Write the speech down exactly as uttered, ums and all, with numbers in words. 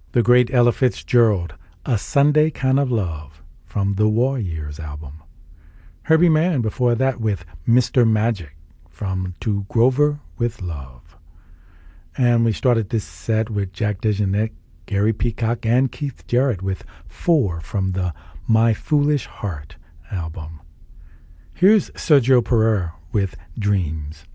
the great Ella Fitzgerald, A Sunday Kind of Love, from the War Years album. Herbie Mann before that with Mister Magic, from To Grover with Love. And we started this set with Jack DeJohnette, Gary Peacock, and Keith Jarrett with Four from the My Foolish Heart album. Here's Sergio Pereira with Dreams.